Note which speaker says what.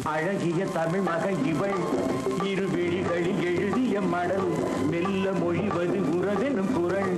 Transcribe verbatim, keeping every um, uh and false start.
Speaker 1: அழகிய தமிழ் மகள் இவள் இரு விழிகளில் எழுதிய மடல் மெல்ல மொழிவது உறவெனும் குரல்